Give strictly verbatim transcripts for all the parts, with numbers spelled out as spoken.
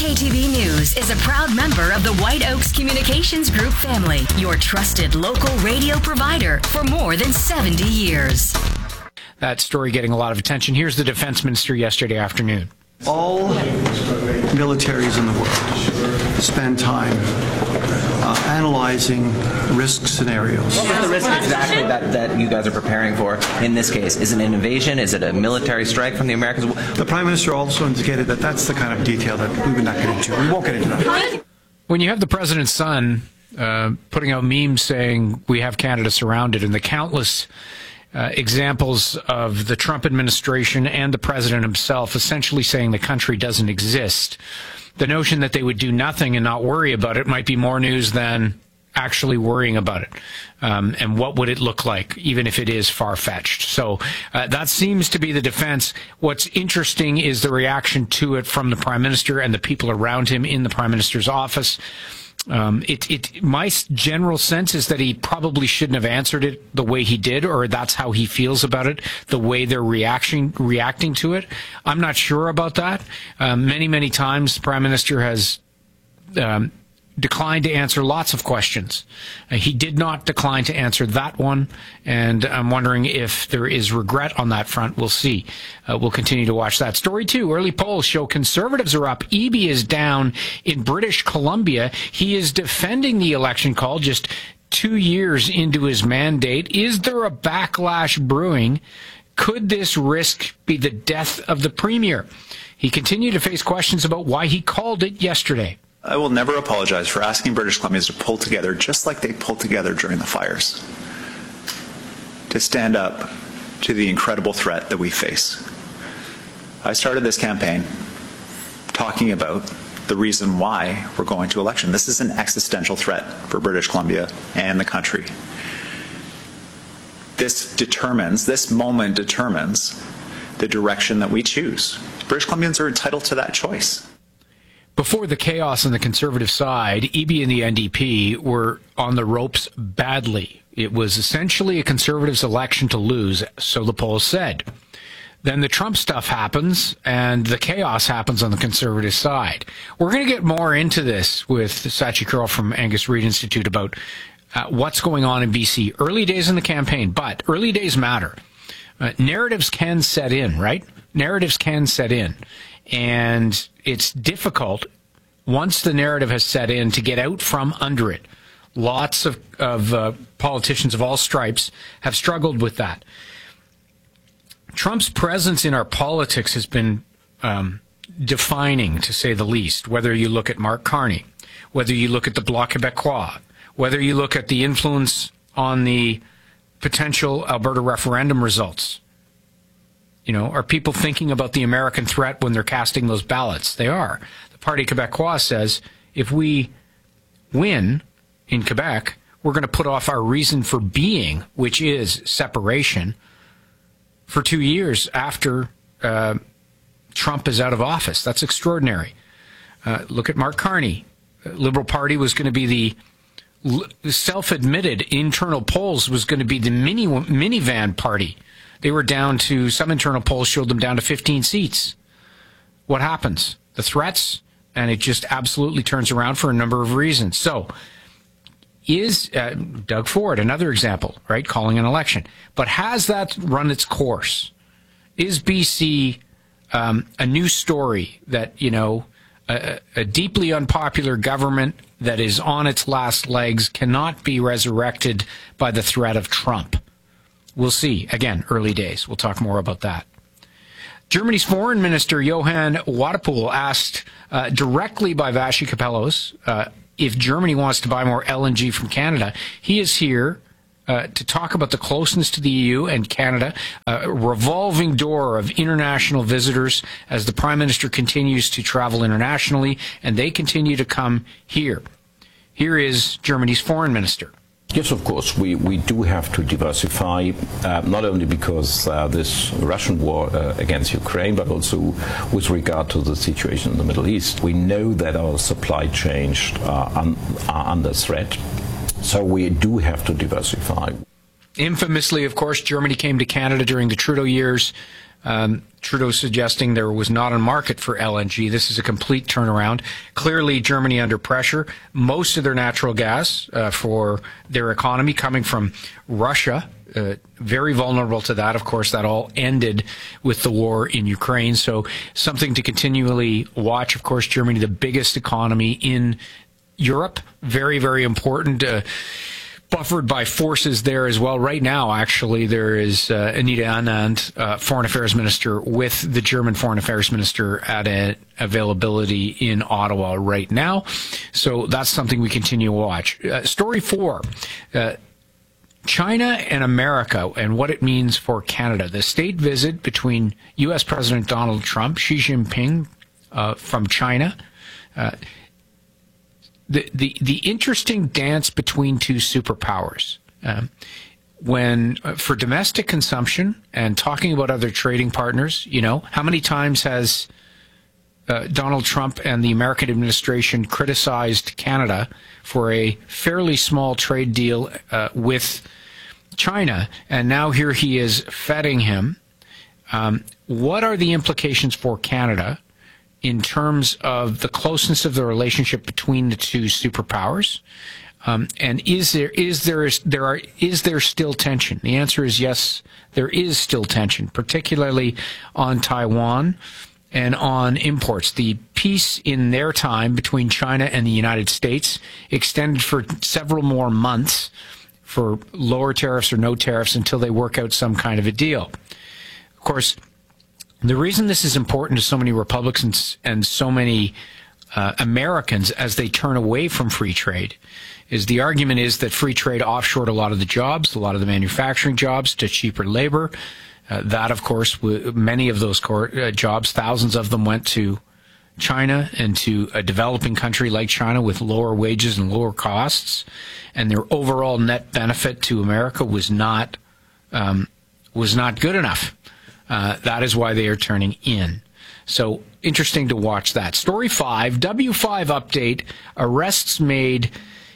K T V News is a proud member of the White Oaks Communications Group family, your trusted local radio provider for more than seventy years. That story getting a lot of attention. Here's the defense minister yesterday afternoon. All militaries in the world spend time uh, analyzing risk scenarios. What was the risk exactly that, that you guys are preparing for in this case? Is it an invasion? Is it a military strike from the Americans? The Prime Minister also indicated that that's the kind of detail that we would not get into. We won't get into that. When you have the president's son uh, putting out memes saying we have Canada surrounded, and the countless Uh, examples of the Trump administration and the president himself essentially saying the country doesn't exist, the notion that they would do nothing and not worry about it might be more news than actually worrying about it. Um, and what would it look like, even if it is far-fetched? So uh, that seems to be the defense. What's interesting is the reaction to it from the prime minister and the people around him in the prime minister's office. Um, it, it, my general sense is that he probably shouldn't have answered it the way he did, or that's how he feels about it, the way they're reaction, reacting to it. I'm not sure about that. Um, many, many times the Prime Minister has um, declined to answer lots of questions. Uh, he did not decline to answer that one, and I'm wondering if there is regret on that front. We'll see. Uh, we'll continue to watch that. Story two, early polls show Conservatives are up. Eby is down in British Columbia. He is defending the election call just two years into his mandate. Is there a backlash brewing? Could this risk be the death of the Premier? He continued to face questions about why he called it yesterday. I will never apologize for asking British Columbians to pull together just like they pulled together during the fires, to stand up to the incredible threat that we face. I started this campaign talking about the reason why we're going to election. This is an existential threat for British Columbia and the country. This determines, this moment determines the direction that we choose. British Columbians are entitled to that choice. Before the chaos on the Conservative side, Eby and the N D P were on the ropes badly. It was essentially a Conservatives' election to lose, so the polls said. Then the Trump stuff happens, and the chaos happens on the Conservative side. We're going to get more into this with Sachi Curl from Angus Reid Institute about uh, what's going on in B C. Early days in the campaign, but early days matter. Uh, narratives can set in, right? Narratives can set in. And it's difficult, once the narrative has set in, to get out from under it. Lots of, of uh, politicians of all stripes have struggled with that. Trump's presence in our politics has been um, defining, to say the least, whether you look at Mark Carney, whether you look at the Bloc Québécois, whether you look at the influence on the potential Alberta referendum results. You know, are people thinking about the American threat when they're casting those ballots? They are. The Parti Québécois says if we win in Quebec, we're going to put off our reason for being, which is separation, for two years after uh, Trump is out of office. That's extraordinary. Uh, look at Mark Carney. Liberal Party was going to be the self-admitted internal polls was going to be the mini minivan party. They were down to, some internal polls showed them down to fifteen seats. What happens? The threats, and it just absolutely turns around for a number of reasons. So, is uh, Doug Ford, another example, right, calling an election. But has that run its course? Is B C um, a new story that, you know, a, a deeply unpopular government that is on its last legs cannot be resurrected by the threat of Trump? We'll see. Again, early days. We'll talk more about that. Germany's Foreign Minister Johann Wadepool asked uh, directly by Vassy Kapelos uh, if Germany wants to buy more L N G from Canada. He is here uh, to talk about the closeness to the E U and Canada, uh, a revolving door of international visitors as the Prime Minister continues to travel internationally, and they continue to come here. Here is Germany's Foreign Minister. Yes, of course, we, we do have to diversify, uh, not only because uh, this Russian war uh, against Ukraine, but also with regard to the situation in the Middle East. We know that our supply chains are, un are under threat, so we do have to diversify. Infamously, of course, Germany came to Canada during the Trudeau years. Um, Trudeau suggesting there was not a market for L N G. This is a complete turnaround. Clearly, Germany under pressure. Most of their natural gas uh, for their economy coming from Russia. Uh, very vulnerable to that. Of course, that all ended with the war in Ukraine. So something to continually watch. Of course, Germany, the biggest economy in Europe. Very, very important. Uh, buffered by forces there as well. Right now, actually, there is uh, Anita Anand, uh, Foreign Affairs Minister, with the German Foreign Affairs Minister at an availability in Ottawa right now. So that's something we continue to watch. Uh, story four. Uh, China and America and what it means for Canada. The state visit between U S President Donald Trump, Xi Jinping uh, from China. Uh, the, the, the interesting dance between two superpowers. Um, when, uh, for domestic consumption and talking about other trading partners, you know, how many times has uh, Donald Trump and the American administration criticized Canada for a fairly small trade deal uh, with China, and now here he is feting him. Um, what are the implications for Canada in terms of the closeness of the relationship between the two superpowers? Um, and is there is there is there are is there still tension? The answer is yes, there is still tension, particularly on Taiwan and on imports. The peace in their time between China and the United States extended for several more months for lower tariffs or no tariffs until they work out some kind of a deal. Of course, the reason this is important to so many Republicans and so many uh, Americans as they turn away from free trade is the argument is that free trade offshored a lot of the jobs, a lot of the manufacturing jobs to cheaper labor. Uh, that, of course, w- many of those core, uh, jobs, thousands of them went to China and to a developing country like China with lower wages and lower costs, and their overall net benefit to America was not um, was not good enough. Uh, that is why they are turning in. So interesting to watch that. Story five, W five update, arrests made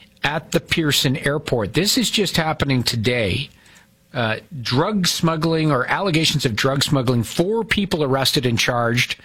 at the Pearson Airport. This is just happening today. Uh, drug smuggling or allegations of drug smuggling. Four people arrested and charged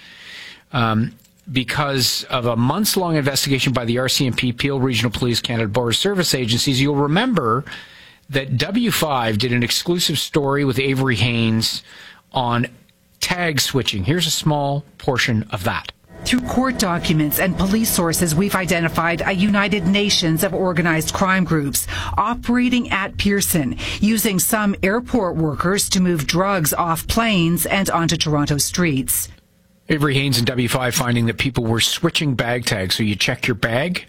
um, because of a months-long investigation by the R C M P, Peel Regional Police, Canada Border Service Agencies. You'll remember that W five did an exclusive story with Avery Haynes on tag switching. Here's a small portion of that. Through court documents and police sources, we've identified a United Nations of organized crime groups operating at Pearson, using some airport workers to move drugs off planes and onto Toronto streets. Avery Haynes and W five finding that people were switching bag tags. So you check your bag,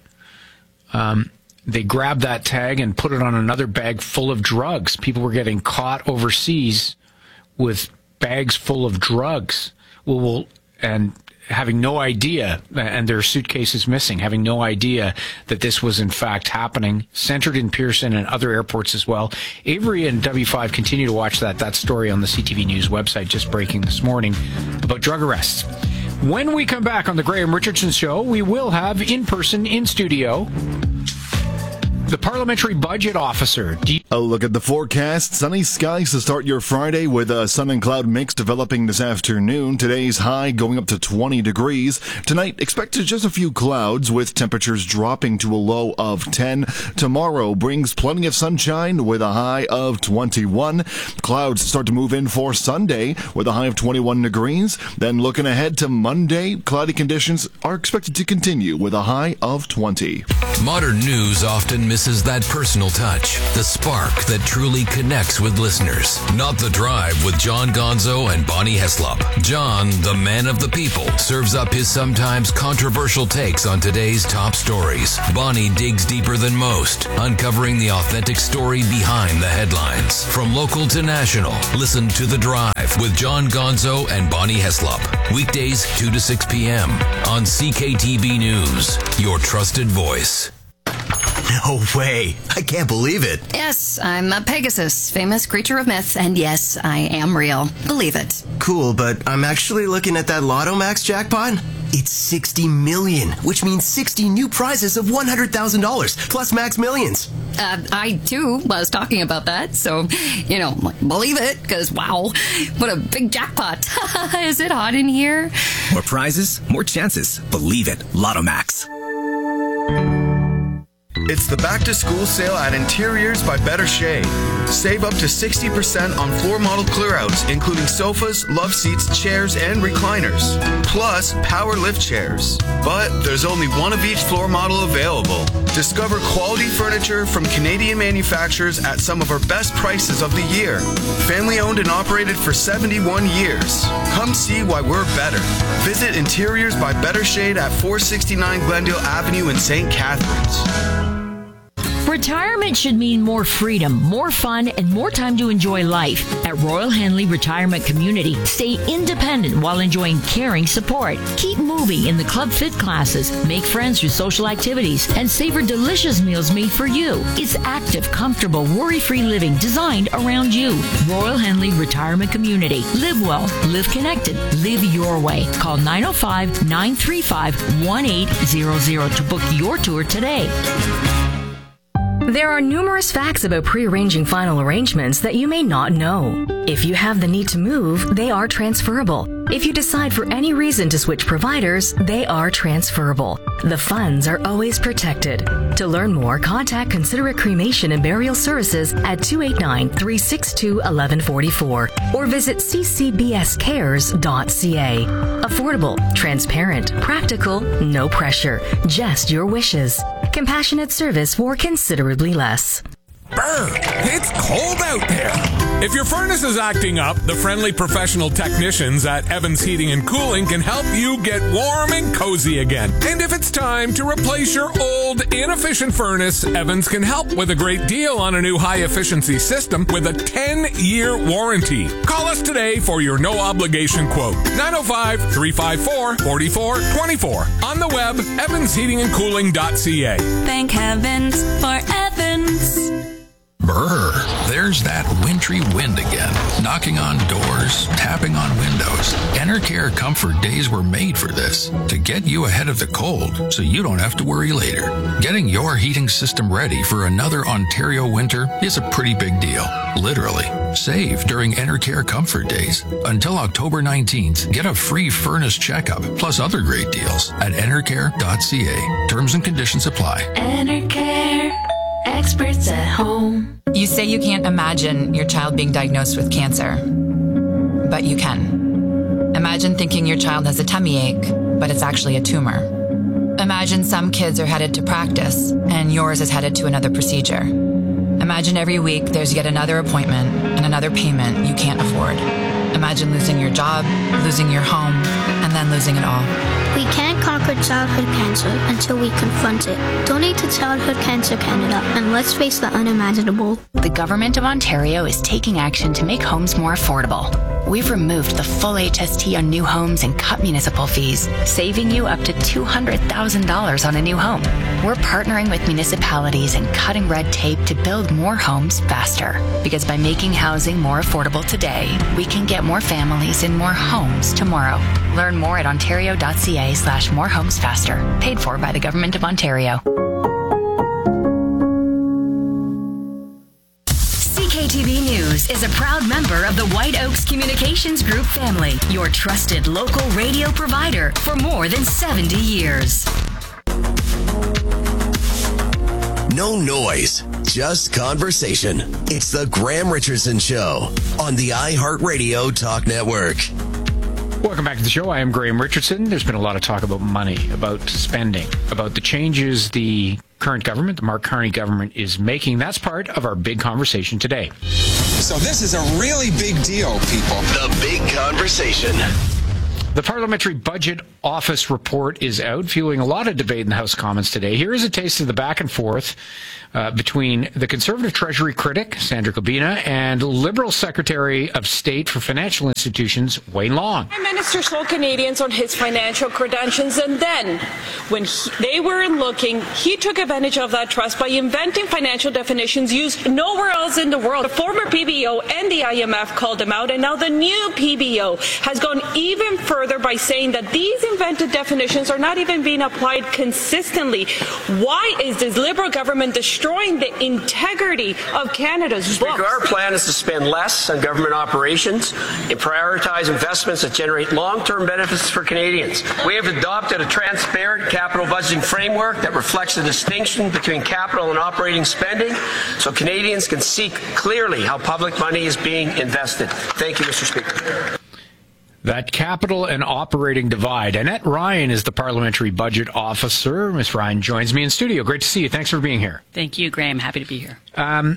um, they grab that tag and put it on another bag full of drugs. People were getting caught overseas with bags full of drugs. Well, well and having no idea, and their suitcases missing, having no idea that this was in fact happening, centered in Pearson and other airports as well. Avery and W five continue to watch that. That story on the C T V News website just breaking this morning about drug arrests. When we come back on the Graham Richardson Show, we will have in person, in studio, the Parliamentary Budget Officer. A look at the forecast. Sunny skies to start your Friday with a sun and cloud mix developing this afternoon. Today's high going up to twenty degrees. Tonight, expect just a few clouds with temperatures dropping to a low of ten. Tomorrow brings plenty of sunshine with a high of twenty-one. Clouds start to move in for Sunday with a high of twenty-one degrees. Then looking ahead to Monday, cloudy conditions are expected to continue with a high of twenty. Modern news often misses that personal touch, the spark that truly connects with listeners. Not the Drive with John Gonzo and Bonnie Heslop. John, the man of the people, serves up his sometimes controversial takes on today's top stories. Bonnie digs deeper than most, uncovering the authentic story behind the headlines. From local to national, listen to The Drive with John Gonzo and Bonnie Heslop. Weekdays two to six p.m. on C K T V News, your trusted voice. No way. I can't believe it. Yes, I'm a Pegasus, famous creature of myth, and yes, I am real. Believe it. Cool, but I'm actually looking at that Lotto Max jackpot. It's sixty million, which means sixty new prizes of one hundred thousand dollars, plus Max Millions. uh, I too was talking about that. So, you know, believe it, because wow, what a big jackpot. Is it hot in here? More prizes, more chances. Believe it. Lotto Max. It's the back-to-school sale at Interiors by Better Shade. Save up to sixty percent on floor model clearouts, including sofas, love seats, chairs, and recliners. Plus, power lift chairs. But there's only one of each floor model available. Discover quality furniture from Canadian manufacturers at some of our best prices of the year. Family owned and operated for seventy-one years. Come see why we're better. Visit Interiors by Better Shade at four sixty-nine Glendale Avenue in Saint Catharines. Retirement should mean more freedom, more fun, and more time to enjoy life. At Royal Henley Retirement Community, stay independent while enjoying caring support. Keep moving in the Club Fit classes, make friends through social activities, and savor delicious meals made for you. It's active, comfortable, worry-free living designed around you. Royal Henley Retirement Community. Live well, live connected, live your way. Call nine oh five, nine three five, one eight zero zero to book your tour today. There are numerous facts about pre-arranging final arrangements that you may not know. If you have the need to move, they are transferable. If you decide for any reason to switch providers, they are transferable. The funds are always protected. To learn more, contact Considerate Cremation and Burial Services at two eight nine, three six two, one one four four or visit c c b s cares dot c a. Affordable, transparent, practical, no pressure, just your wishes. Compassionate service for considerably less. Brr, it's cold out there. If your furnace is acting up, the friendly professional technicians at Evans Heating and Cooling can help you get warm and cozy again. And if it's time to replace your old, inefficient furnace, Evans can help with a great deal on a new high-efficiency system with a ten-year warranty. Call us today for your no-obligation quote. nine oh five, three five four, four four two four. On the web, evans heating and cooling dot c a. Thank heavens for Evans. Brr, there's that wintry wind again, knocking on doors, tapping on windows. Enercare Comfort Days were made for this, to get you ahead of the cold so you don't have to worry later. Getting your heating system ready for another Ontario winter is a pretty big deal, literally. Save during Enercare Comfort Days. Until October nineteenth, get a free furnace checkup, plus other great deals at enercare dot c a. Terms and conditions apply. Enercare. Experts at home. You say you can't imagine your child being diagnosed with cancer, but you can. Imagine thinking your child has a tummy ache, but it's actually a tumor. Imagine some kids are headed to practice, and yours is headed to another procedure. Imagine every week there's yet another appointment and another payment you can't afford. Imagine losing your job, losing your home, and then losing it all. We can't conquer childhood cancer until we confront it. Donate to Childhood Cancer Canada and let's face the unimaginable. The Government of Ontario is taking action to make homes more affordable. We've removed the full H S T on new homes and cut municipal fees, saving you up to two hundred thousand dollars on a new home. We're partnering with municipalities and cutting red tape to build more homes faster. Because by making housing more affordable today, we can get more families in more homes tomorrow. Learn more at ontario dot c a slash more homes faster. Paid for by the Government of Ontario. C K T V News is a proud member of the White Oaks Communications Group family, your trusted local radio provider for more than seventy years. No noise, just conversation. It's the Graham Richardson Show on the iHeartRadio Talk Network. Welcome back to the show. I am Graham Richardson. There's been a lot of talk about money, about spending, about the changes the current government, the Mark Carney government, is making. That's part of our big conversation today. So this is a really big deal, people. The big conversation. The Parliamentary Budget Office report is out, fueling a lot of debate in the House of Commons today. Here is a taste of the back and forth uh, between the Conservative Treasury critic, Sandra Kubina, and Liberal Secretary of State for Financial Institutions, Wayne Long. Prime Minister sold Canadians on his financial credentials, and then, when he, they were looking, he took advantage of that trust by inventing financial definitions used nowhere else in the world. The former P B O and the I M F called him out, and now the new P B O has gone even further further by saying that these invented definitions are not even being applied consistently. Why is this Liberal government destroying the integrity of Canada's Speaker, books? our plan is to spend less on government operations and prioritize investments that generate long-term benefits for Canadians. We have adopted a transparent capital budgeting framework that reflects the distinction between capital and operating spending so Canadians can see clearly how public money is being invested. Thank you, Mister Speaker. That capital and operating divide. Annette Ryan is the Parliamentary Budget Officer. Miz Ryan joins me in studio. Great to see you. Thanks for being here. Thank you, Graham. Happy to be here. Um,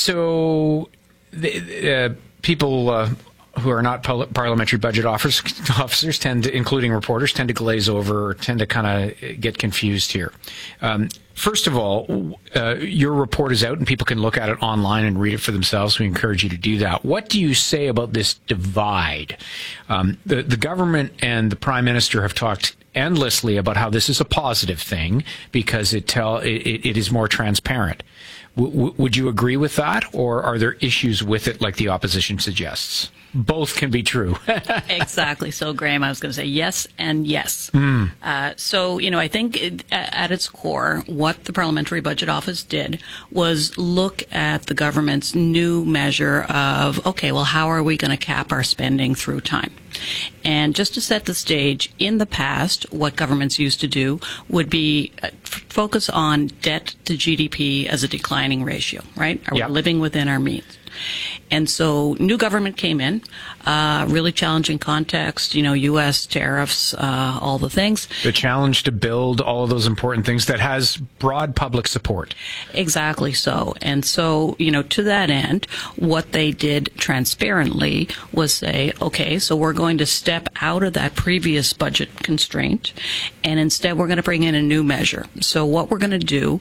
so, the, uh, people uh, who are not pol- parliamentary budget officers, officers tend to, including reporters, tend to glaze over, or tend to kind of get confused here. Um, First of all, uh, your report is out and people can look at it online and read it for themselves. We encourage you to do that. What do you say about this divide? Um, the, the government and the Prime Minister have talked endlessly about how this is a positive thing because it tell it, it is more transparent. W- w- would you agree with that, or are there issues with it like the opposition suggests? Both can be true. Exactly. So, Graham, I was going to say yes and yes. Mm. Uh, so, you know, I think it, at its core, what the Parliamentary Budget Office did was look at the government's new measure of, okay, well, how are we going to cap our spending through time? And just to set the stage, in the past, what governments used to do would be uh, f- focus on debt to G D P as a declining ratio, right? Are Yep. we living within our means? And so new government came in, uh, really challenging context, you know, U S tariffs, uh, all the things. The challenge to build all of those important things that has broad public support. Exactly so. And so, you know, to that end, what they did transparently was say, okay, so we're going to step out of that previous budget constraint, and instead we're going to bring in a new measure. So what we're going to do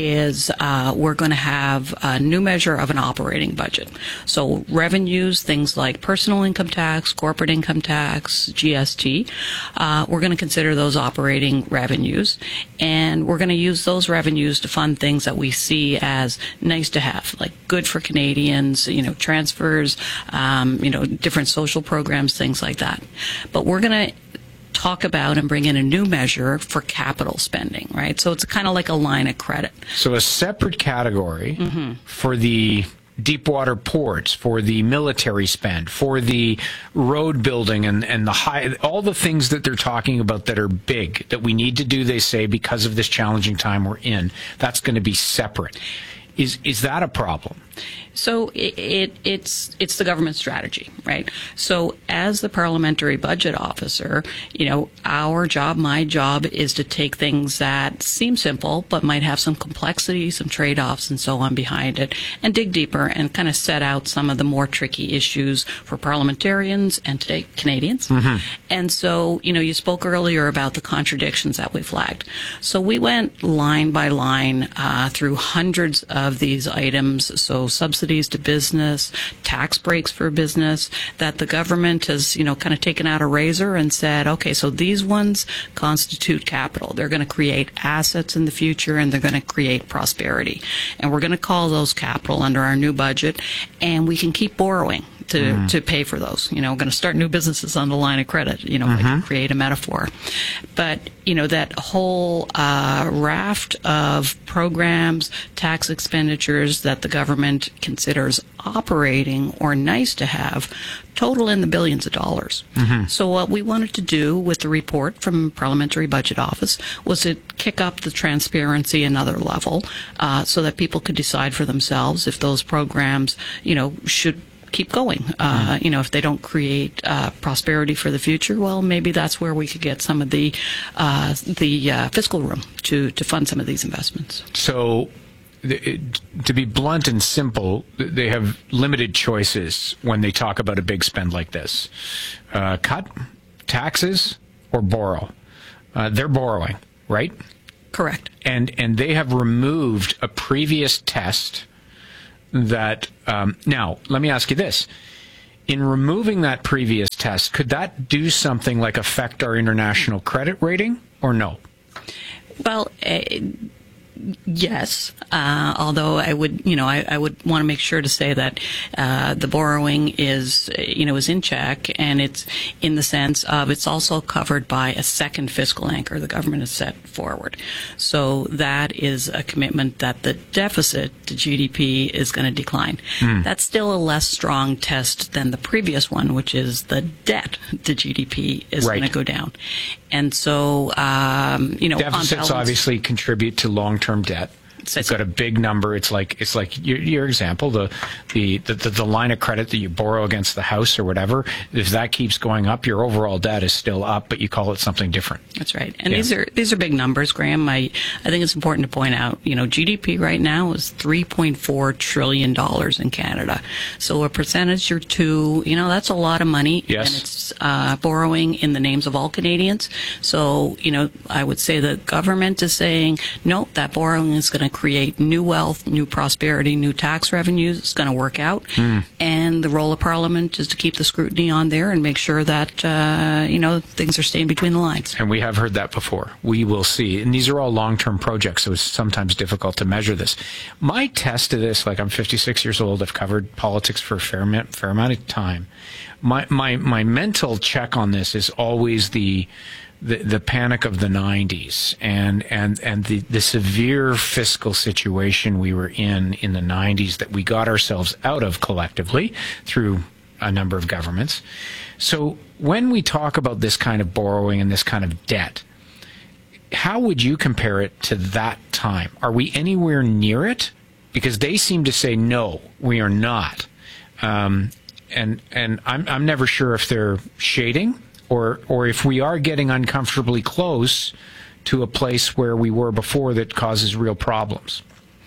is uh, we're going to have a new measure of an operating budget. So revenues, things like personal income tax, corporate income tax, G S T, uh, we're going to consider those operating revenues, and we're going to use those revenues to fund things that we see as nice to have, like good for Canadians, you know, transfers, um, you know, different social programs, things like that. But we're going to talk about and bring in a new measure for capital spending, right? So it's kind of like a line of credit. So a separate category Mm-hmm. for the deep water ports, for the military spend, for the road building and, and the high, all the things that they're talking about that are big, that we need to do, they say, because of this challenging time we're in. That's going to be separate. Is is that a problem? So it, it, it's it's the government strategy, right? So as the Parliamentary Budget Officer, you know, our job, my job, is to take things that seem simple but might have some complexity, some trade-offs, and so on behind it, and dig deeper and kind of set out some of the more tricky issues for parliamentarians and today Canadians. Mm-hmm. And so, you know, you spoke earlier about the contradictions that we flagged. So we went line by line uh, through hundreds of these items. So subsidies to business, tax breaks for business, that the government has, you know, kind of taken out a razor and said, okay, so these ones constitute capital. They're going to create assets in the future and they're going to create prosperity. And we're going to call those capital under our new budget, and we can keep borrowing to, mm. to pay for those. You know, we're going to start new businesses on the line of credit, you know, mm-hmm. like create a metaphor. But, you know, that whole uh, raft of programs, tax expenditures that the government considers operating or nice to have total in the billions of dollars. Mm-hmm. So what we wanted to do with the report from Parliamentary Budget Office was to kick up the transparency another level uh, so that people could decide for themselves if those programs, you know, should keep going. Uh, mm. You know, if they don't create uh, prosperity for the future, well, maybe that's where we could get some of the uh, the uh, fiscal room to, to fund some of these investments. So, it, to be blunt and simple, they have limited choices when they talk about a big spend like this. Uh, cut taxes or borrow. Uh, they're borrowing, right? Correct. And and they have removed a previous test that, um, now, let me ask you this. In removing that previous test, could that do something like affect our international credit rating or no? Well, uh, Yes, uh, although I would, you know, I, I would want to make sure to say that uh, the borrowing is, you know, is in check, and it's in the sense of it's also covered by a second fiscal anchor the government has set forward. So that is a commitment that the deficit to G D P is going to decline. Mm. That's still a less strong test than the previous one, which is the debt to G D P is right. going to go down. And so, um, you know, deficits on balance, obviously contribute to long-term debt. It's got a big number. It's like it's like your, your example, the, the the the line of credit that you borrow against the house or whatever. If that keeps going up, your overall debt is still up, but you call it something different. That's right. And yeah. these are these are big numbers, Graham. I I think it's important to point out. You know, G D P right now is three point four trillion dollars in Canada. So a percentage or two, you know, that's a lot of money. Yes. And it's uh, borrowing in the names of all Canadians. So you know, I would say the government is saying no, that borrowing is going to create new wealth, new prosperity, new tax revenues. It's going to work out. Mm. And the role of Parliament is to keep the scrutiny on there and make sure that, uh, you know, things are staying between the lines. And we have heard that before. We will see. And these are all long-term projects, so it's sometimes difficult to measure this. My test of this, like I'm fifty-six years old, I've covered politics for a fair, fair amount of time. My, my, my mental check on this is always the The, the panic of the nineties and, and, and the, the severe fiscal situation we were in in the nineties that we got ourselves out of collectively through a number of governments. So when we talk about this kind of borrowing and this kind of debt, how would you compare it to that time? Are we anywhere near it? Because they seem to say, no, we are not. Um, and and I'm, I'm never sure if they're shading or or if we are getting uncomfortably close to a place where we were before that causes real problems.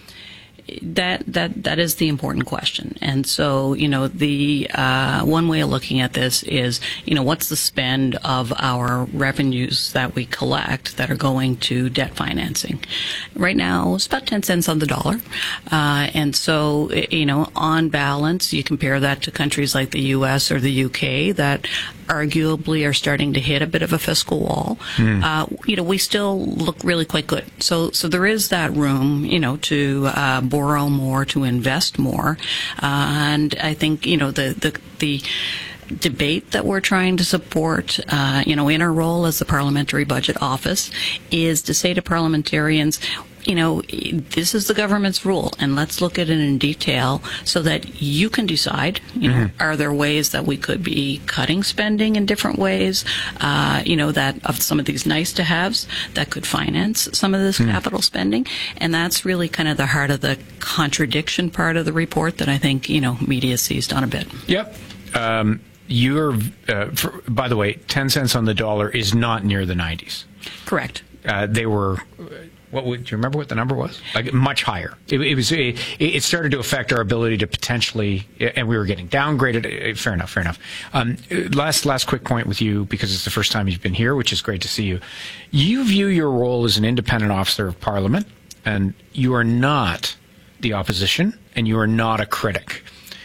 That that that is the important question. And so, you know, the uh, one way of looking at this is, you know, what's the spend of our revenues that we collect that are going to debt financing? Right now, it's about ten cents on the dollar. Uh, and so, you know, on balance, you compare that to countries like the U S or the U K that arguably are starting to hit a bit of a fiscal wall. Mm. Uh, you know, we still look really quite good. So, so there is that room, you know, to uh, borrow more, to invest more, uh, and I think you know the the the. debate that we're trying to support, uh, you know, in our role as the Parliamentary Budget Office, is to say to parliamentarians, you know, this is the government's rule, and let's look at it in detail so that you can decide, you know, mm-hmm. are there ways that we could be cutting spending in different ways, uh, you know, that of some of these nice-to-haves that could finance some of this mm-hmm. capital spending, and that's really kind of the heart of the contradiction part of the report that I think, you know, media seized on a bit. Yep. Um, You're, uh, for, by the way, ten cents on the dollar is not near the nineties. Correct. Uh, they were, what would, do you remember what the number was? Like much higher. It, it was, it, it started to affect our ability to potentially, and we were getting downgraded. Fair enough, fair enough. Um, last, last quick point with you, because it's the first time you've been here, which is great to see you. You view your role as an independent officer of Parliament, and you are not the opposition, and you are not a critic.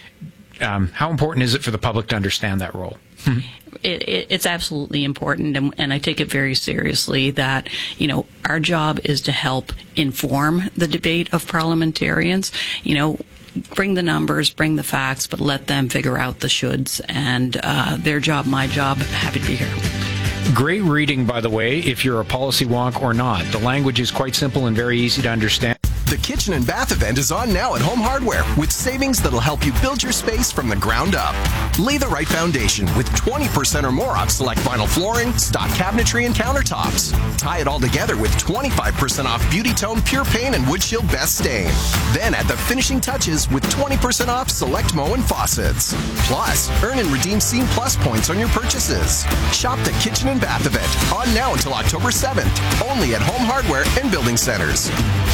Um, how important is it for the public to understand that role? It, it, it's absolutely important, and, and I take it very seriously that, you know, our job is to help inform the debate of parliamentarians. You know, bring the numbers, bring the facts, but let them figure out the shoulds. And uh, their job, my job, happy to be here. Great reading, by the way, if you're a policy wonk or not. The language is quite simple and very easy to understand. The Kitchen and Bath event is on now at Home Hardware with savings that'll help you build your space from the ground up. Lay the right foundation with twenty percent or more off select vinyl flooring, stock cabinetry, and countertops. Tie it all together with twenty-five percent off Beauty Tone Pure Paint and Wood Shield Best Stain. Then add the finishing touches with twenty percent off select Mow and faucets. Plus, earn and redeem Scene Plus points on your purchases. Shop the Kitchen and Bath event on now until October seventh, only at Home Hardware and Building Centers.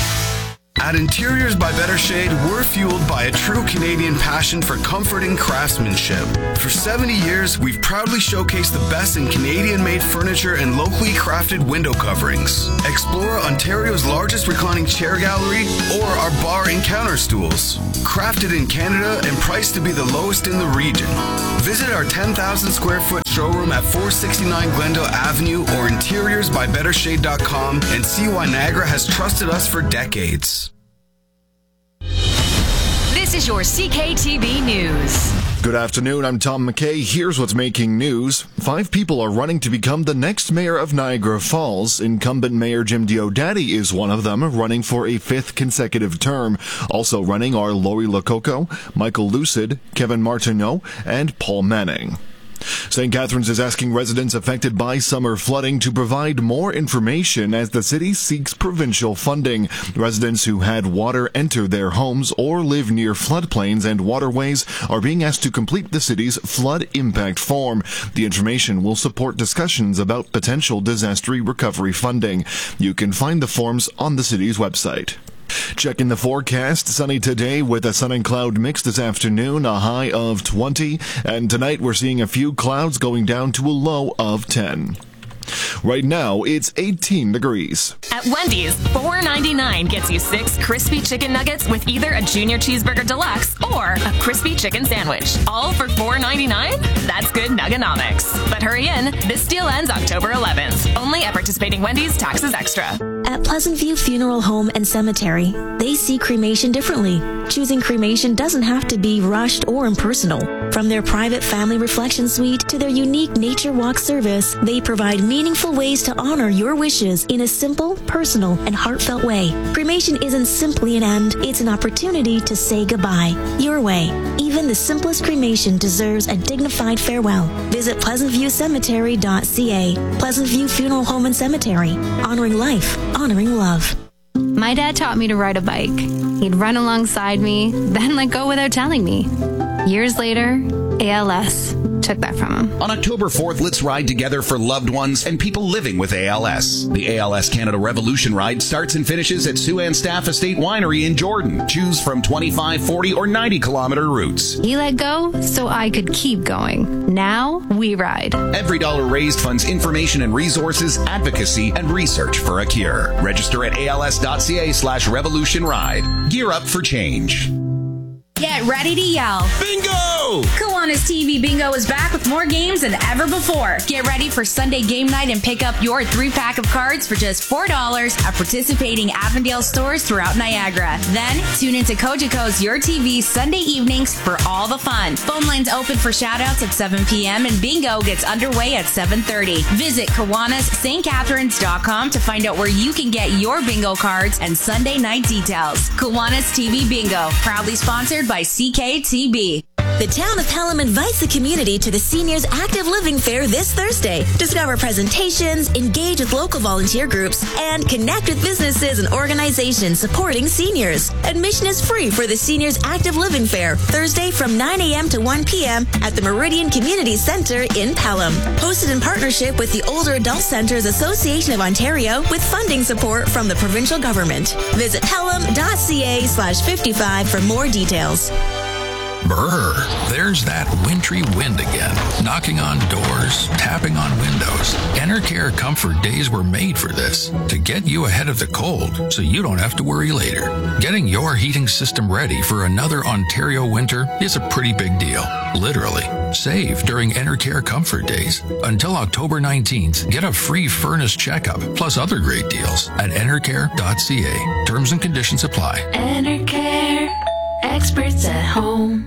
At Interiors by Better Shade, we're fueled by a true Canadian passion for comfort and craftsmanship. For seventy years, we've proudly showcased the best in Canadian-made furniture and locally crafted window coverings. Explore Ontario's largest reclining chair gallery or our bar and counter stools. Crafted in Canada and priced to be the lowest in the region. Visit our ten thousand square foot showroom at four sixty-nine Glendale Avenue or interiors by better shade dot com and see why Niagara has trusted us for decades. This is your C K T V News. Good afternoon, I'm Tom McKay. Here's what's making news. Five people are running to become the next mayor of Niagara Falls. Incumbent Mayor Jim Diodati is one of them, running for a fifth consecutive term. Also running are Lori Lococo, Michael Lucid, Kevin Martineau, and Paul Manning. Saint Catharines is asking residents affected by summer flooding to provide more information as the city seeks provincial funding. Residents who had water enter their homes or live near floodplains and waterways are being asked to complete the city's flood impact form. The information will support discussions about potential disaster recovery funding. You can find the forms on the city's website. Checking the forecast, sunny today with a sun and cloud mix this afternoon, a high of twenty, and tonight we're seeing a few clouds going down to a low of ten. Right now, it's eighteen degrees. At Wendy's, four ninety-nine gets you six crispy chicken nuggets with either a junior cheeseburger deluxe or a crispy chicken sandwich. All for four ninety-nine? That's good nuggenomics. But hurry in, this deal ends October eleventh. Only at participating Wendy's, taxes extra. At Pleasant View Funeral Home and Cemetery, they see cremation differently. Choosing cremation doesn't have to be rushed or impersonal. From their private family reflection suite to their unique nature walk service, they provide meaningful ways to honor your wishes in a simple, personal, and heartfelt way. Cremation isn't simply an end, it's an opportunity to say goodbye. Your way. Even the simplest cremation deserves a dignified farewell. Visit pleasant view cemetery dot c a. Pleasant View Funeral Home and Cemetery. Honoring life, honoring love. My dad taught me to ride a bike. He'd run alongside me, then let go without telling me. Years later, A L S took that from him. On October fourth, let's ride together for loved ones and people living with A L S. The A L S Canada Revolution Ride starts and finishes at Siouxland Staff Estate Winery in Jordan. Choose from twenty-five, forty, or ninety kilometer routes. He let go so I could keep going. Now we ride. Every dollar raised funds information and resources, advocacy, and research for a cure. Register at A L S dot c a slash revolution ride. Gear up for change. Get ready to yell. Bingo! Kiwanis T V Bingo is back with more games than ever before. Get ready for Sunday game night and pick up your three-pack of cards for just four dollars at participating Avondale stores throughout Niagara. Then, tune into Cogeco's Your T V Sunday evenings for all the fun. Phone lines open for shoutouts at seven p.m. and Bingo gets underway at seven thirty. Visit Kiwanis St Catharines dot com to find out where you can get your bingo cards and Sunday night details. Kiwanis T V Bingo, proudly sponsored by C K T B. The town of Pelham invites the community to the Seniors Active Living Fair this Thursday. Discover presentations, engage with local volunteer groups, and connect with businesses and organizations supporting seniors. Admission is free for the Seniors Active Living Fair, Thursday from nine a.m. to one p.m. at the Meridian Community Center in Pelham. Hosted in partnership with the Older Adult Centers Association of Ontario with funding support from the provincial government. Visit pelham dot c a slash fifty-five for more details. Brr, there's that wintry wind again, knocking on doors, tapping on windows. Enercare Comfort Days were made for this, to get you ahead of the cold so you don't have to worry later. Getting your heating system ready for another Ontario winter is a pretty big deal, literally. Save during Enercare Comfort Days. Until October nineteenth, get a free furnace checkup, plus other great deals at enercare dot c a. Terms and conditions apply. Enercare, experts at home.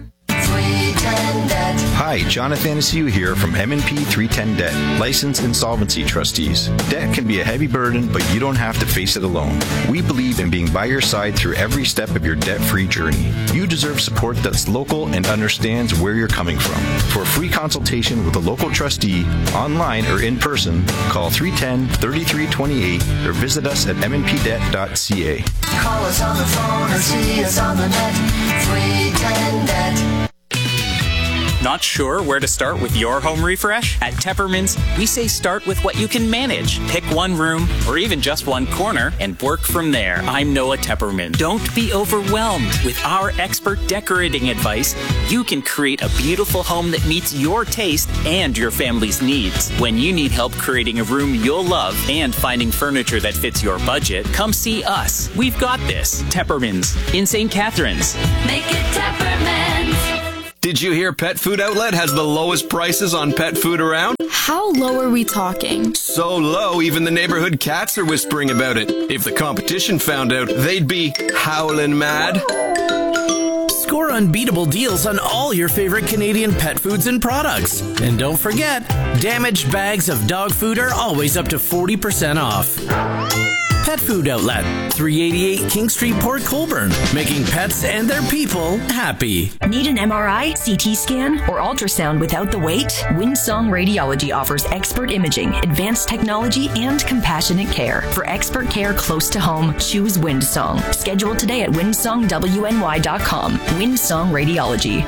Hi, Jonathan Asiu here from M and P three ten Debt, licensed insolvency trustees. Debt can be a heavy burden, but you don't have to face it alone. We believe in being by your side through every step of your debt-free journey. You deserve support that's local and understands where you're coming from. For a free consultation with a local trustee, online or in person, call three one zero, three three two eight or visit us at m n p debt dot c a. Call us on the phone or see us on the net. three ten Debt. Not sure where to start with your home refresh? At Tepperman's, we say start with what you can manage. Pick one room or even just one corner and work from there. I'm Noah Tepperman. Don't be overwhelmed. With our expert decorating advice, you can create a beautiful home that meets your taste and your family's needs. When you need help creating a room you'll love and finding furniture that fits your budget, come see us. We've got this. Tepperman's in Saint Catharines. Make it Tepperman's. Did you hear Pet Food Outlet has the lowest prices on pet food around? How low are we talking? So low, even the neighborhood cats are whispering about it. If the competition found out, they'd be howling mad. Score unbeatable deals on all your favorite Canadian pet foods and products. And don't forget, damaged bags of dog food are always up to forty percent off. Pet Food Outlet, three eighty-eight King Street, Port Colborne, making pets and their people happy. Need an M R I, C T scan, or ultrasound without the wait? Windsong Radiology offers expert imaging, advanced technology, and compassionate care. For expert care close to home, choose Windsong. Schedule today at windsong w n y dot com. Windsong Radiology.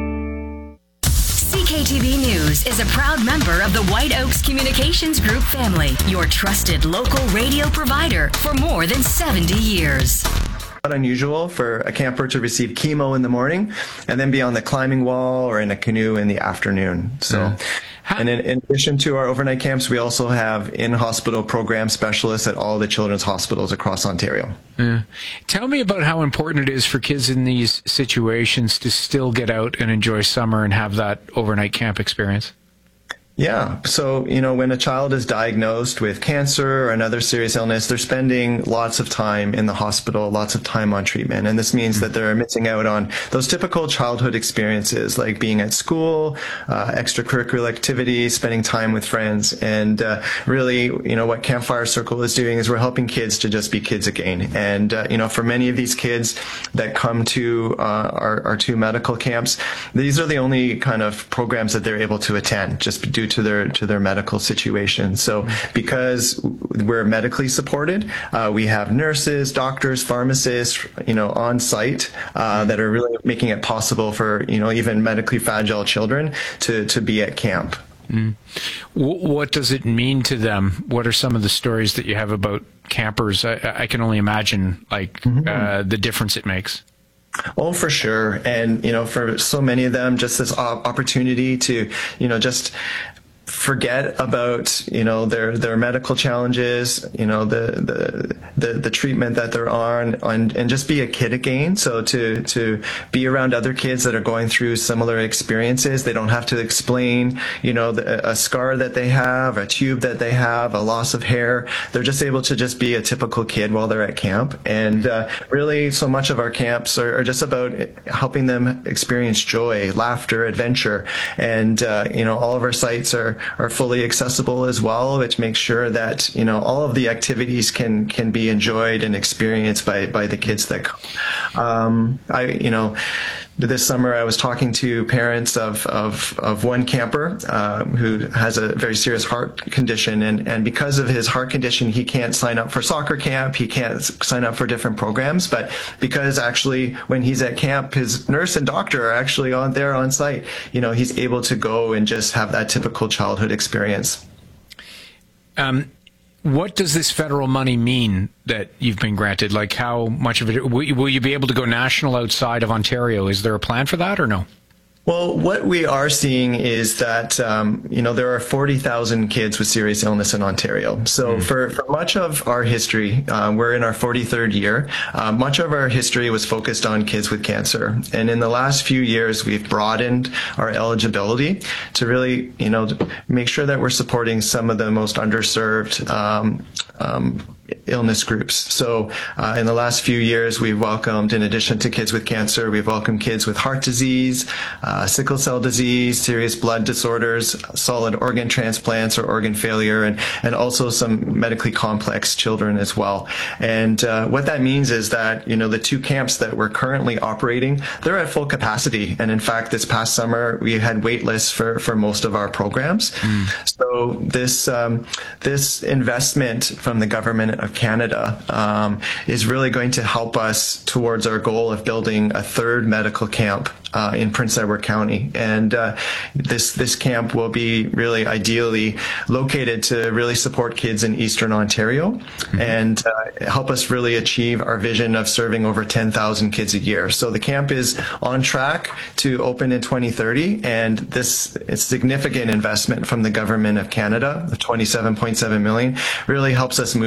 C K T V News is a proud member of the White Oaks Communications Group family, your trusted local radio provider for more than seventy years. Not unusual for a camper to receive chemo in the morning and then be on the climbing wall or in a canoe in the afternoon. So, mm. and in, in addition to our overnight camps, we also have in-hospital program specialists at all the children's hospitals across Ontario. Yeah. Tell me about how important it is for kids in these situations to still get out and enjoy summer and have that overnight camp experience. Yeah. So, you know, when a child is diagnosed with cancer or another serious illness, they're spending lots of time in the hospital, lots of time on treatment. And this means that they're missing out on those typical childhood experiences like being at school, uh, extracurricular activities, spending time with friends. And uh, really, you know, what Campfire Circle is doing is we're helping kids to just be kids again. And, uh, you know, for many of these kids that come to uh, our, our two medical camps, these are the only kind of programs that they're able to attend just due to their to their medical situation. So because we're medically supported, uh, we have nurses, doctors, pharmacists, you know, on site uh, that are really making it possible for, you know, even medically fragile children to, to be at camp. Mm. What does it mean to them? What are some of the stories that you have about campers? I, I can only imagine like mm-hmm. uh, the difference it makes. Oh, for sure. And, you know, for so many of them, just this opportunity to, you know, just forget about, you know, their, their medical challenges, you know, the, the, the, the treatment that they're on, and, and just be a kid again. So to, to be around other kids that are going through similar experiences, they don't have to explain, you know, the, a scar that they have, a tube that they have, a loss of hair. They're just able to just be a typical kid while they're at camp. And uh, really, so much of our camps are, are just about helping them experience joy, laughter, adventure. And, uh, you know, all of our sites are, are fully accessible as well, which makes sure that, you know, all of the activities can can be enjoyed and experienced by by the kids that come. Um, I, you know, this summer I was talking to parents of of, of one camper uh, who has a very serious heart condition, and and because of his heart condition, he can't sign up for soccer camp, he can't sign up for different programs, but because actually when he's at camp, his nurse and doctor are actually on there on site, you know, he's able to go and just have that typical childhood experience. Um, what does this federal money mean that you've been granted? Like, how much of it will, will you be able to go national outside of Ontario? Is there a plan for that or no? Well, what we are seeing is that, um, you know, there are forty thousand kids with serious illness in Ontario. So mm. for, for much of our history, uh, we're in our forty-third year, uh, much of our history was focused on kids with cancer. And in the last few years, we've broadened our eligibility to really, you know, make sure that we're supporting some of the most underserved um, um illness groups. So uh, in the last few years, we've welcomed, in addition to kids with cancer, we've welcomed kids with heart disease, uh, sickle cell disease, serious blood disorders, solid organ transplants or organ failure, and, and also some medically complex children as well. And uh, what that means is that, you know, the two camps that we're currently operating, they're at full capacity. And in fact, this past summer, we had wait lists for, for most of our programs. Mm. So this, um, this investment from the government of Canada um, is really going to help us towards our goal of building a third medical camp uh, in Prince Edward County. And uh, this this camp will be really ideally located to really support kids in Eastern Ontario mm-hmm. and uh, help us really achieve our vision of serving over ten thousand kids a year. So the camp is on track to open in twenty thirty, and this is significant investment from the government of Canada, the twenty-seven point seven million, really helps us move forward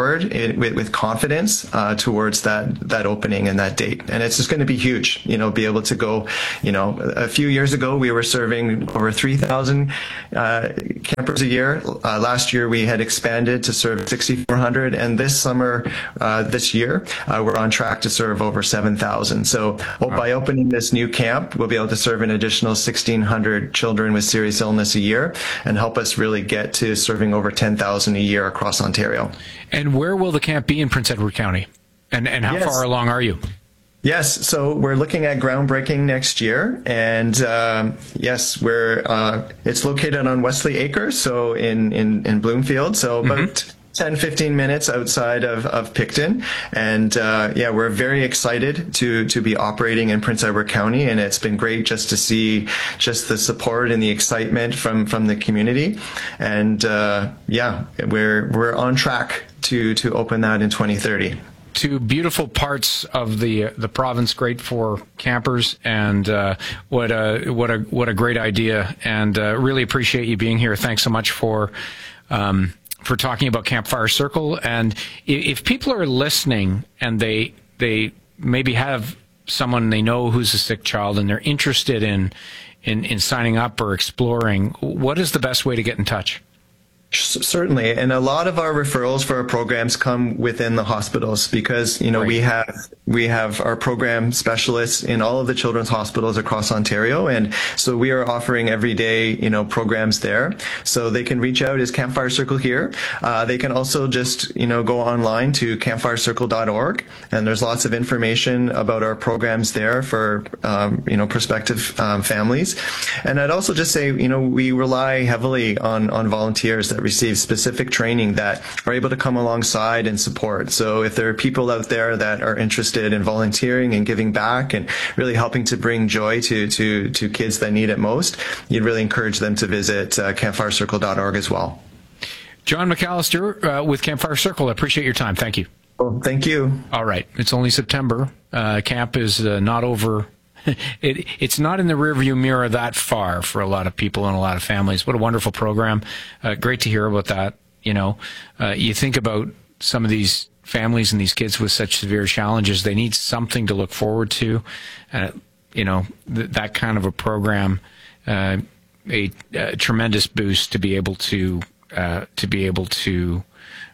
forward in, with, with confidence uh, towards that that opening and that date. And it's just going to be huge, you know, be able to go, you know, a few years ago we were serving over three thousand uh, campers a year. Uh, last year we had expanded to serve sixty-four hundred, and this summer, uh, this year, uh, we're on track to serve over seven thousand. So well, by opening this new camp, we'll be able to serve an additional sixteen hundred children with serious illness a year and help us really get to serving over ten thousand a year across Ontario. And where will the camp be in Prince Edward County? And, and how yes. far along are you? Yes, so we're looking at groundbreaking next year, and um, yes, we're uh, it's located on Wesley Acres, so in in, in Bloomfield, so about mm-hmm. ten, fifteen minutes outside of, of Picton. And uh, yeah, we're very excited to to be operating in Prince Edward County, and it's been great just to see just the support and the excitement from, from the community. And uh, yeah, we're we're on track to to open that in twenty thirty. Two beautiful parts of the the province, great for campers, and uh, what a what a what a great idea! And uh, really appreciate you being here. Thanks so much for um, for talking about Campfire Circle. And if people are listening and they they maybe have someone they know who's a sick child and they're interested in in, in signing up or exploring, what is the best way to get in touch? Certainly, and a lot of our referrals for our programs come within the hospitals because, you know, right. we have we have our program specialists in all of the children's hospitals across Ontario, and so we are offering every day, you know, programs there. So they can reach out as Campfire Circle here. Uh, they can also just, you know, go online to campfire circle dot org, and there's lots of information about our programs there for, um, you know, prospective um, families. And I'd also just say, you know, we rely heavily on on volunteers that receive specific training that are able to come alongside and support. So if there are people out there that are interested in volunteering and giving back and really helping to bring joy to to, to kids that need it most, you'd really encourage them to visit uh, campfire circle dot org as well. John McAllister uh, with Campfire Circle. I appreciate your time. Thank you. Well, thank you. All right. It's only September. Uh, camp is uh, not over. It, it's not in the rearview mirror that far for a lot of people and a lot of families. What a wonderful program. Uh, great to hear about that. You know, uh, you think about some of these families and these kids with such severe challenges, they need something to look forward to. Uh, you know, th- that kind of a program, uh, a, a tremendous boost to be able to, uh, to be able to,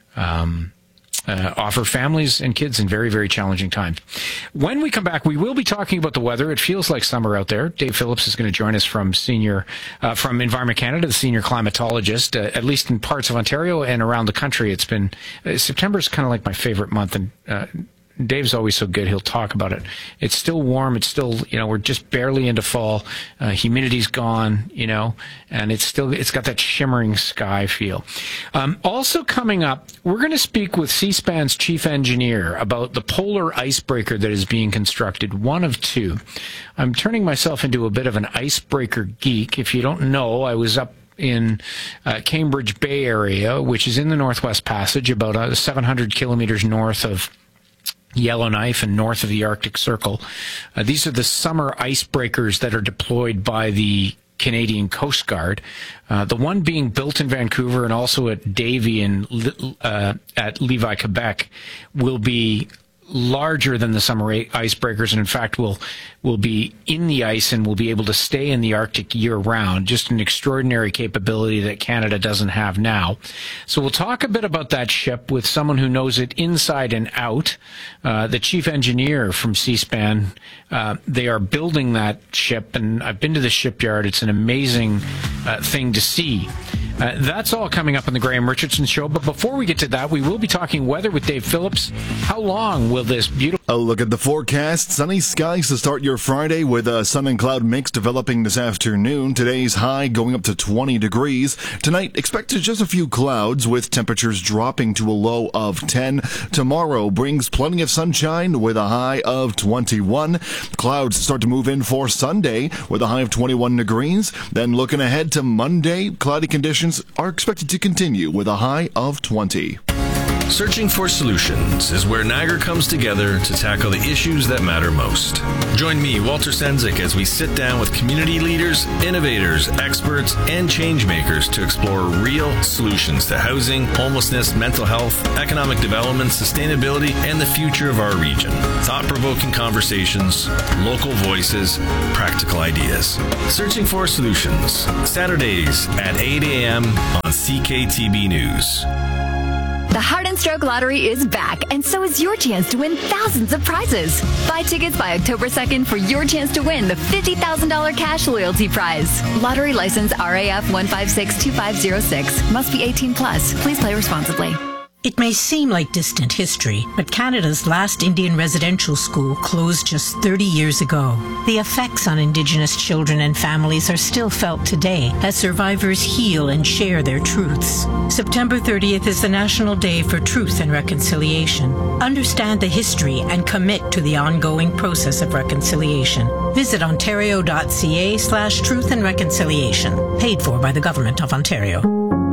um, Uh, offer families and kids in very, very challenging times. When we come back, we will be talking about the weather. It feels like summer out there. Dave Phillips is going to join us from senior, uh, from Environment Canada, the senior climatologist, uh, at least in parts of Ontario and around the country. It's been, uh, September is kind of like my favorite month, and uh, Dave's always so good. He'll talk about it. It's still warm. It's still, you know, we're just barely into fall. Uh, humidity's gone, you know, and it's still, it's got that shimmering sky feel. Um, also coming up, we're going to speak with C-SPAN's chief engineer about the polar icebreaker that is being constructed, one of two. I'm turning myself into a bit of an icebreaker geek. If you don't know, I was up in uh, Cambridge Bay area, which is in the Northwest Passage, about uh, seven hundred kilometers north of Yellowknife and north of the Arctic Circle. Uh, these are the summer icebreakers that are deployed by the Canadian Coast Guard. Uh, the one being built in Vancouver and also at Davie and uh, at Levi, Quebec, will be larger than the summer icebreakers, and in fact will will be in the ice and will be able to stay in the Arctic year-round. Just an extraordinary capability that Canada doesn't have now. So we'll talk a bit about that ship with someone who knows it inside and out, uh, the chief engineer from C-SPAN. Uh, they are building that ship, and I've been to the shipyard. It's an amazing uh, thing to see. Uh, that's all coming up on the Graham Richardson Show. But before we get to that, we will be talking weather with Dave Phillips. How long will this beautiful... A look at the forecast. Sunny skies to start your Friday with a sun and cloud mix developing this afternoon. Today's high going up to twenty degrees. Tonight, expect just a few clouds with temperatures dropping to a low of ten. Tomorrow brings plenty of sunshine with a high of twenty-one. Clouds start to move in for Sunday with a high of twenty-one degrees. Then looking ahead to Monday, cloudy conditions are expected to continue with a high of twenty. Searching for Solutions is where Niagara comes together to tackle the issues that matter most. Join me, Walter Senzik, as we sit down with community leaders, innovators, experts, and change makers to explore real solutions to housing, homelessness, mental health, economic development, sustainability, and the future of our region. Thought-provoking conversations, local voices, practical ideas. Searching for Solutions, Saturdays at eight a.m. on C K T B News. The Heart and Stroke Lottery is back, and so is your chance to win thousands of prizes. Buy tickets by October second for your chance to win the fifty thousand dollars cash loyalty prize. Lottery license R A F one five six two five zero six. Must be eighteen plus. Please play responsibly. It may seem like distant history, but Canada's last Indian residential school closed just thirty years ago. The effects on Indigenous children and families are still felt today as survivors heal and share their truths. September thirtieth is the National Day for Truth and Reconciliation. Understand the history and commit to the ongoing process of reconciliation. Visit ontario.ca slash truth and reconciliation. Paid for by the Government of Ontario.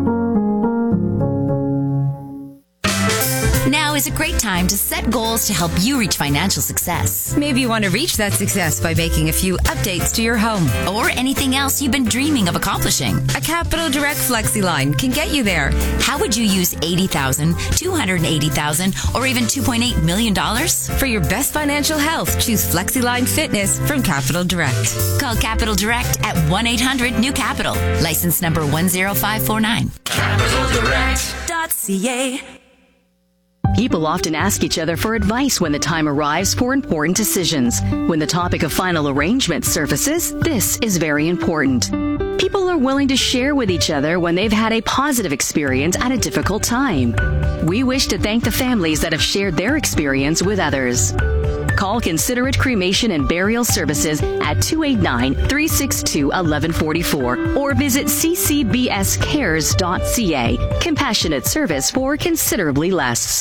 Now is a great time to set goals to help you reach financial success. Maybe you want to reach that success by making a few updates to your home. Or anything else you've been dreaming of accomplishing. A Capital Direct FlexiLine can get you there. How would you use eighty thousand dollars, two hundred eighty thousand dollars, or even two point eight million dollars? For your best financial health, choose FlexiLine Fitness from Capital Direct. Call Capital Direct at one eight hundred new capital. License number one zero five four nine. capital direct dot c a. People often ask each other for advice when the time arrives for important decisions. When the topic of final arrangement surfaces, this is very important. People are willing to share with each other when they've had a positive experience at a difficult time. We wish to thank the families that have shared their experience with others. Call Considerate Cremation and Burial Services at two eight nine, three six two, one one four four or visit c c b s cares dot c a. Compassionate service for considerably less.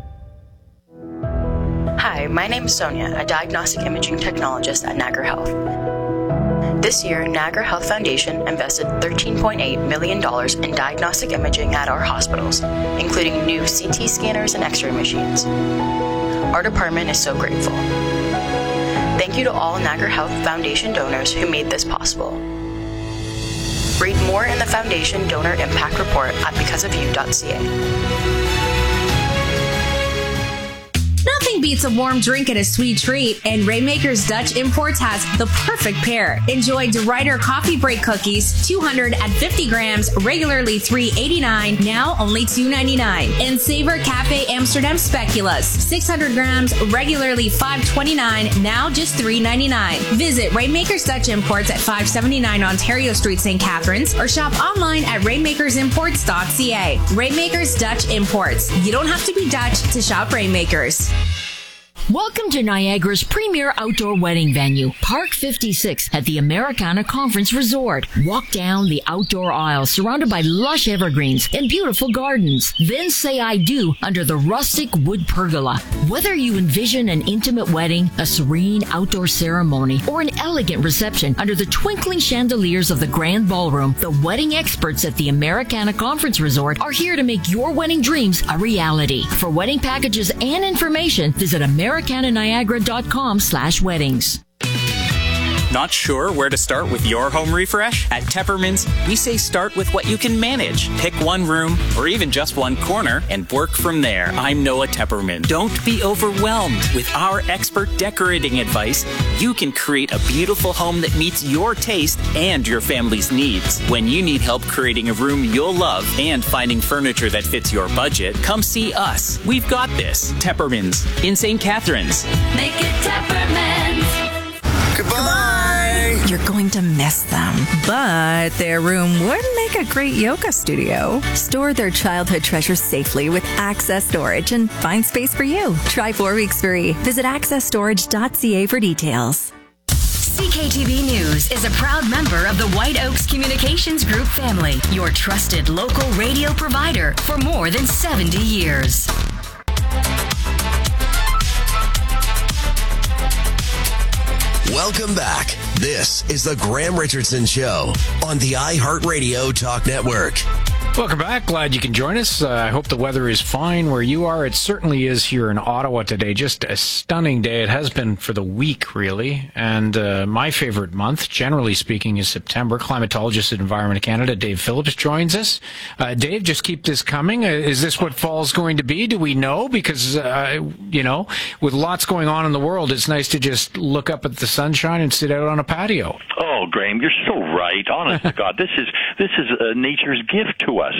Hi, my name is Sonia, a diagnostic imaging technologist at Niagara Health. This year, Niagara Health Foundation invested thirteen point eight million dollars in diagnostic imaging at our hospitals, including new C T scanners and X-ray machines. Our department is so grateful. Thank you to all Niagara Health Foundation donors who made this possible. Read more in the Foundation Donor Impact Report at because of you dot c a. Nothing beats a warm drink and a sweet treat, and Rainmakers Dutch Imports has the perfect pair. Enjoy DeRuyter Coffee Break Cookies, two hundred fifty grams, regularly three eighty-nine, now only two ninety-nine. And Savor Cafe Amsterdam Speculoos, six hundred grams, regularly five twenty-nine, now just three ninety-nine. Visit Rainmakers Dutch Imports at five seventy-nine Ontario Street, Saint Catharines, or shop online at rainmakers imports dot c a. Rainmakers Dutch Imports. You don't have to be Dutch to shop Rainmakers. Welcome to Niagara's premier outdoor wedding venue, Park fifty-six at the Americana Conference Resort. Walk down the outdoor aisle surrounded by lush evergreens and beautiful gardens. Then say I do under the rustic wood pergola. Whether you envision an intimate wedding, a serene outdoor ceremony, or an elegant reception under the twinkling chandeliers of the grand ballroom, the wedding experts at the Americana Conference Resort are here to make your wedding dreams a reality. For wedding packages and information, visit Americana Niagara dot com slash weddings. Not sure where to start with your home refresh? At Teppermans, we say start with what you can manage. Pick one room or even just one corner and work from there. I'm Noah Tepperman. Don't be overwhelmed. With our expert decorating advice, you can create a beautiful home that meets your taste and your family's needs. When you need help creating a room you'll love and finding furniture that fits your budget, come see us. We've got this. Teppermans in Saint Catharines. Make it Teppermans. Goodbye! You're going to miss them, but their room would make a great yoga studio. Store their childhood treasures safely with Access Storage and find space for you. Try four weeks free. Visit access storage dot c a for details. C K T V News is a proud member of the White Oaks Communications Group family, your trusted local radio provider for more than seventy years. Welcome back. This is the Graham Richardson Show on the iHeartRadio Talk Network. Welcome back. Glad you can join us. Uh, I hope the weather is fine where you are. It certainly is here in Ottawa today. Just a stunning day. It has been for the week, really. And uh, my favorite month, generally speaking, is September. Climatologist at Environment Canada, Dave Phillips, joins us. Uh, Dave, just keep this coming. Uh, is this what fall's going to be? Do we know? Because, uh, you know, with lots going on in the world, it's nice to just look up at the sunshine and sit out on a patio. Oh, Graham, you're so right. Honest to God, this is this is uh, nature's gift to us.